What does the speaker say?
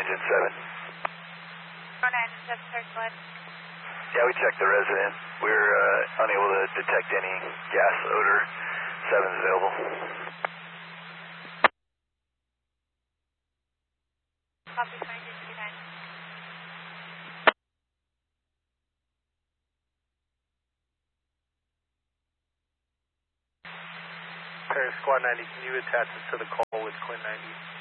engine 7. Squad 9 engine 7, sir, go ahead. Yeah, we checked the resident. We're unable to detect any gas odor. 7's available. Copy 2229. Paris Squad 90, can you attach us to the call with Quinn 90?